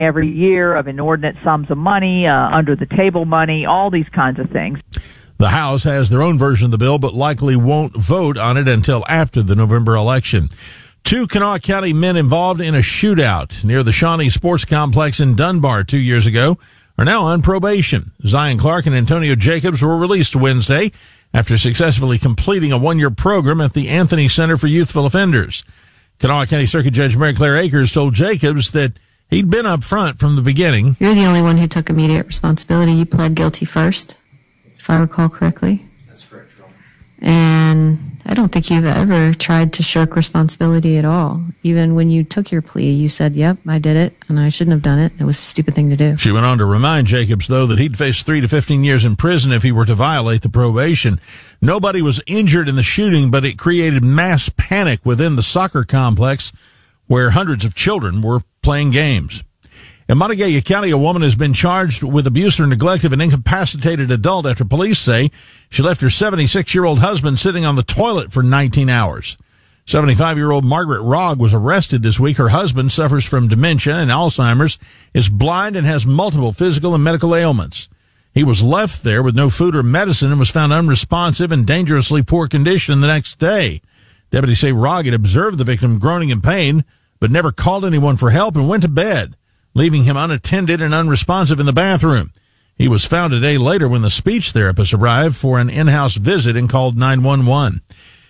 every year of inordinate sums of money, under the table money, all these kinds of things. The House has their own version of the bill, but likely won't vote on it until after the November election. 2 Kanawha County men involved in a shootout near the Shawnee Sports Complex in Dunbar 2 years ago are now on probation. Zion Clark and Antonio Jacobs were released Wednesday after successfully completing a 1-year program at the Anthony Center for Youthful Offenders. Kanawha County Circuit Judge Mary Claire Akers told Jacobs that he'd been up front from the beginning. You're the only one who took immediate responsibility. You pled guilty first, if I recall correctly. That's correct, Joel. And I don't think you've ever tried to shirk responsibility at all. Even when you took your plea, you said, yep, I did it, and I shouldn't have done it. It was a stupid thing to do. She went on to remind Jacobs, though, that he'd face 3 to 15 years in prison if he were to violate the probation. Nobody was injured in the shooting, but it created mass panic within the soccer complex where hundreds of children were playing games. In Montague County, a woman has been charged with abuse or neglect of an incapacitated adult after police say she left her 76-year-old husband sitting on the toilet for 19 hours. 75-year-old Margaret Rogg was arrested this week. Her husband suffers from dementia and Alzheimer's, is blind, and has multiple physical and medical ailments. He was left there with no food or medicine and was found unresponsive and dangerously poor condition the next day. Deputies say Rogg had observed the victim groaning in pain, but never called anyone for help and went to bed, leaving him unattended and unresponsive in the bathroom. He was found a day later when the speech therapist arrived for an in-house visit and called 911.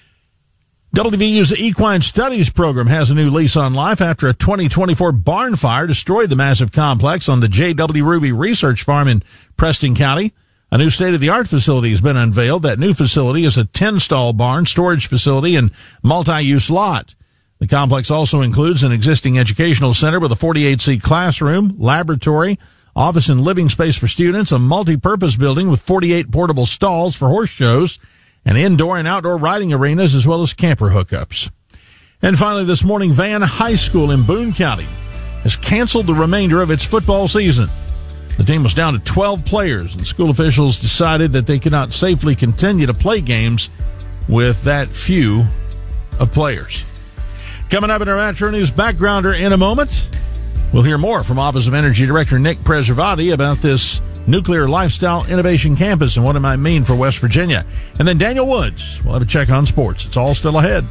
WVU's Equine Studies program has a new lease on life after a 2024 barn fire destroyed the massive complex on the J.W. Ruby Research Farm in Preston County. A new state-of-the-art facility has been unveiled. That new facility is a 10-stall barn, storage facility, and multi-use lot. The complex also includes an existing educational center with a 48-seat classroom, laboratory, office and living space for students, a multi-purpose building with 48 portable stalls for horse shows, and indoor and outdoor riding arenas, as well as camper hookups. And finally this morning, Van High School in Boone County has canceled the remainder of its football season. The team was down to 12 players, and school officials decided that they could not safely continue to play games with that few of players. Coming up in our Metro News Backgrounder in a moment, we'll hear more from Office of Energy Director Nick Preservati about this Nuclear Lifestyle Innovation Campus and what it might mean for West Virginia. And then Daniel Woods will have a check on sports. It's all still ahead.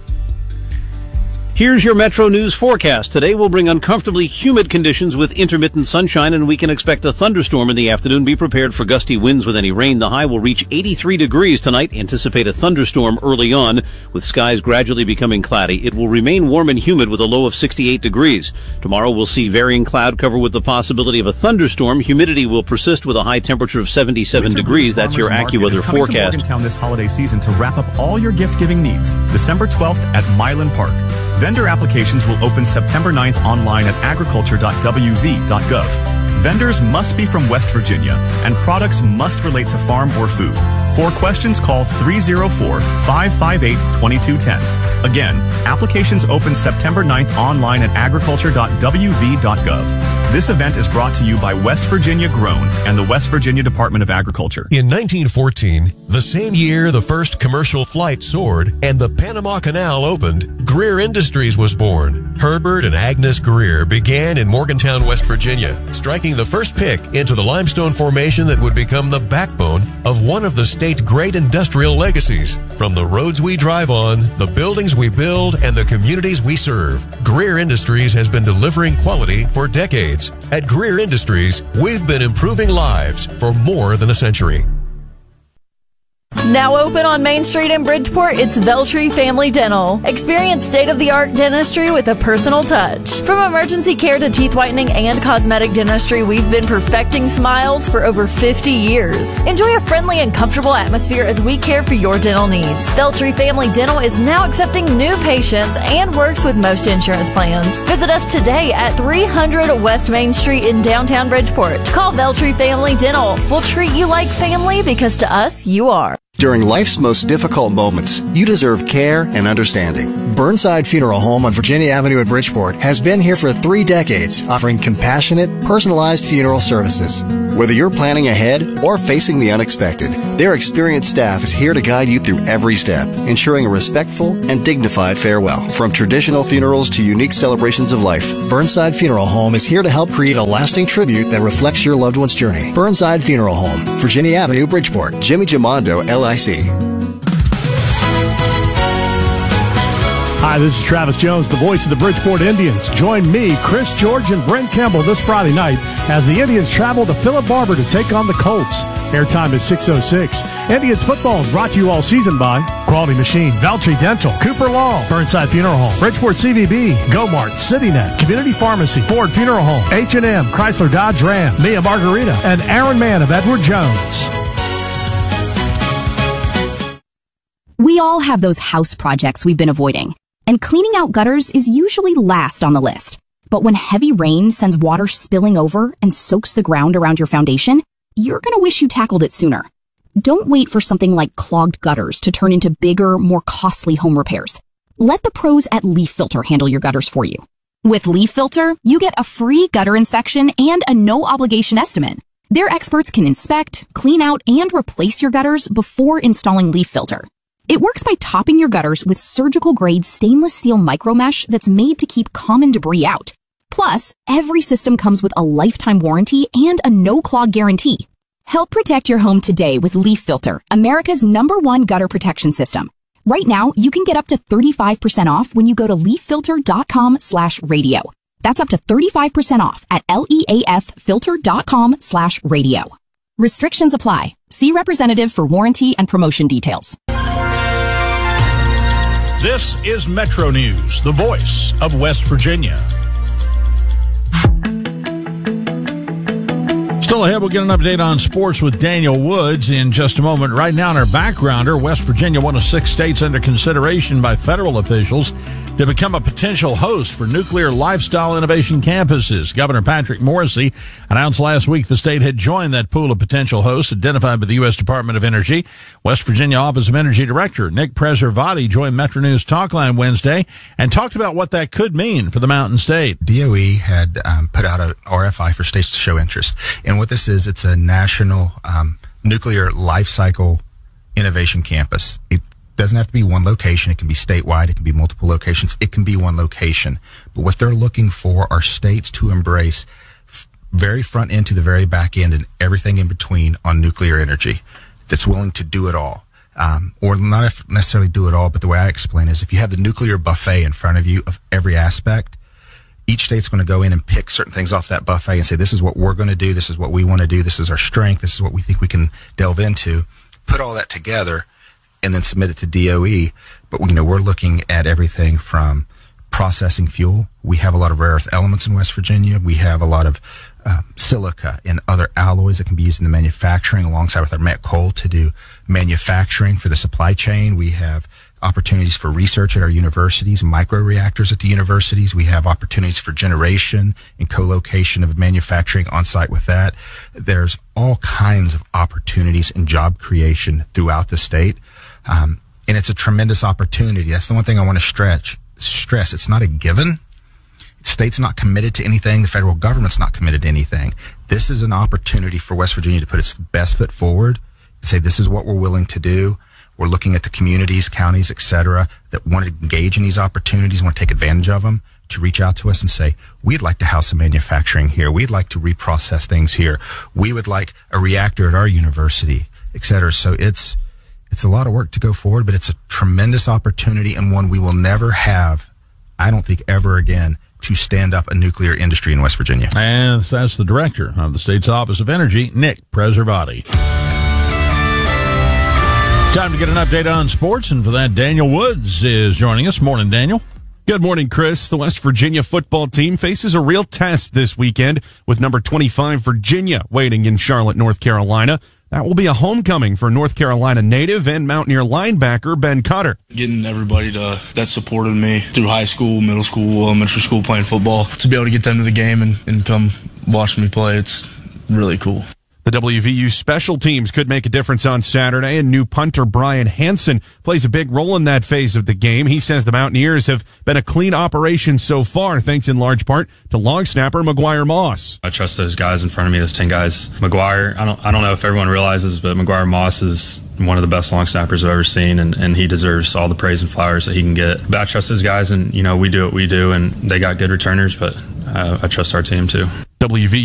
Here's your Metro News forecast. Today will bring uncomfortably humid conditions with intermittent sunshine, and we can expect a thunderstorm in the afternoon. Be prepared for gusty winds with any rain. The high will reach 83 degrees tonight. Anticipate a thunderstorm early on, with skies gradually becoming cloudy. It will remain warm and humid with a low of 68 degrees. Tomorrow we'll see varying cloud cover with the possibility of a thunderstorm. Humidity will persist with a high temperature of 77 degrees. That's your AccuWeather forecast. To Morgantown this holiday season to wrap up all your gift-giving needs. December 12th at Milan Park. Vendor applications will open September 9th online at agriculture.wv.gov. Vendors must be from West Virginia, and products must relate to farm or food. For questions, call 304-558-2210. Again, applications open September 9th online at agriculture.wv.gov. This event is brought to you by West Virginia Grown and the West Virginia Department of Agriculture. In 1914, the same year the first commercial flight soared and the Panama Canal opened, Greer Industries was born. Herbert and Agnes Greer began in Morgantown, West Virginia, striking the first pick into the limestone formation that would become the backbone of one of the state's great industrial legacies. From the roads we drive on, the buildings we build, and the communities we serve, Greer Industries has been delivering quality for decades. At Greer Industries, we've been improving lives for more than a century. Now open on Main Street in Bridgeport, it's Veltri Family Dental. Experience state-of-the-art dentistry with a personal touch. From emergency care to teeth whitening and cosmetic dentistry, we've been perfecting smiles for over 50 years. Enjoy a friendly and comfortable atmosphere as we care for your dental needs. Veltri Family Dental is now accepting new patients and works with most insurance plans. Visit us today at 300 West Main Street in downtown Bridgeport. Call Veltri Family Dental. We'll treat you like family because to us, you are. During life's most difficult moments, you deserve care and understanding. Burnside Funeral Home on Virginia Avenue in Bridgeport has been here for 3 decades, offering compassionate, personalized funeral services. Whether you're planning ahead or facing the unexpected, their experienced staff is here to guide you through every step, ensuring a respectful and dignified farewell. From traditional funerals to unique celebrations of life, Burnside Funeral Home is here to help create a lasting tribute that reflects your loved one's journey. Burnside Funeral Home, Virginia Avenue, Bridgeport. Jimmy Gimondo, LIC. Hi, this is Travis Jones, the voice of the Bridgeport Indians. Join me, Chris George, and Brent Campbell this Friday night as the Indians travel to Philip Barber to take on the Colts. Airtime is 6:06. Indians football is brought to you all season by Quality Machine, Veltri Dental, Cooper Law, Burnside Funeral Home, Bridgeport CVB, GoMart, CityNet, Community Pharmacy, Ford Funeral Home, H&M, Chrysler Dodge Ram, Mia Margarita, and Aaron Mann of Edward Jones. We all have those house projects we've been avoiding, and cleaning out gutters is usually last on the list. But when heavy rain sends water spilling over and soaks the ground around your foundation, you're going to wish you tackled it sooner. Don't wait for something like clogged gutters to turn into bigger, more costly home repairs. Let the pros at Leaf Filter handle your gutters for you. With Leaf Filter, you get a free gutter inspection and a no-obligation estimate. Their experts can inspect, clean out, and replace your gutters before installing Leaf Filter. It works by topping your gutters with surgical-grade stainless steel micromesh that's made to keep common debris out. Plus, every system comes with a lifetime warranty and a no-clog guarantee. Help protect your home today with Leaf Filter, America's #1 gutter protection system. Right now, you can get up to 35% off when you go to leaffilter.com/radio. That's up to 35% off at leaffilter.com/radio. Restrictions apply. See representative for warranty and promotion details. This is Metro News, the voice of West Virginia. Still ahead, we'll get an update on sports with Daniel Woods in just a moment. Right now in our backgrounder, West Virginia, one of 6 states under consideration by federal officials to become a potential host for nuclear lifestyle innovation campuses. Governor Patrick Morrisey announced last week the state had joined that pool of potential hosts identified by the U.S. Department of Energy. West Virginia Office of Energy Director Nick Preservati joined Metro News Talkline Wednesday and talked about what that could mean for the Mountain State. DOE had put out an RFI for states to show interest. And what this is, it's a national nuclear life cycle innovation campus. It doesn't have to be one location. It can be statewide. It can be multiple locations. It can be one location. But what they're looking for are states to embrace very front end to the very back end and everything in between on nuclear energy that's willing to do it all. Or not necessarily do it all, but the way I explain it is if you have the nuclear buffet in front of you of every aspect, each state's going to go in and pick certain things off that buffet and say, this is what we're going to do. This is what we want to do. This is our strength. This is what we think we can delve into. Put all that together and then submit it to DOE. But, we're looking at everything from processing fuel. We have a lot of rare earth elements in West Virginia. We have a lot of silica and other alloys that can be used in the manufacturing alongside with our met coal to do manufacturing for the supply chain. We have opportunities for research at our universities, microreactors at the universities. We have opportunities for generation and co-location of manufacturing on site with that. There's all kinds of opportunities and job creation throughout the state. And it's a tremendous opportunity. That's the one thing I want to stress. It's not a given. The state's not committed to anything. The federal government's not committed to anything. This is an opportunity for West Virginia to put its best foot forward and say, this is what we're willing to do. We're looking at the communities, counties, et cetera, that want to engage in these opportunities, want to take advantage of them, to reach out to us and say, we'd like to house some manufacturing here. We'd like to reprocess things here. We would like a reactor at our university, et cetera. So it's a lot of work to go forward, but it's a tremendous opportunity and one we will never have, I don't think ever again, to stand up a nuclear industry in West Virginia. And that's the director of the state's Office of Energy, Nick Preservati. Time to get an update on sports, and for that, Daniel Woods is joining us. Morning, Daniel. Good morning, Chris. The West Virginia football team faces a real test this weekend with number 25 Virginia waiting in Charlotte, North Carolina. That will be a homecoming for North Carolina native and Mountaineer linebacker Ben Cutter. Getting everybody that supported me through high school, middle school, elementary school playing football, to be able to get them to the game and come watch me play, it's really cool. The WVU special teams could make a difference on Saturday, and new punter Brian Hansen plays a big role in that phase of the game. He says the Mountaineers have been a clean operation so far, thanks in large part to long snapper McGuire Moss. I trust those guys in front of me, those 10 guys. McGuire, I don't know if everyone realizes, but McGuire Moss is one of the best long snappers I've ever seen, and he deserves all the praise and flowers that he can get. But I trust those guys, and we do what we do, and they got good returners, but I trust our team too. WVU